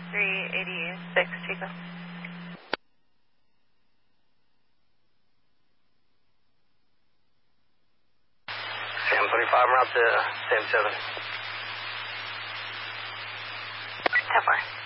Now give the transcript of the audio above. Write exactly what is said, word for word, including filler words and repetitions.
three eighty-six, Chico. Sam twenty-five, route to Sam seven. ten four.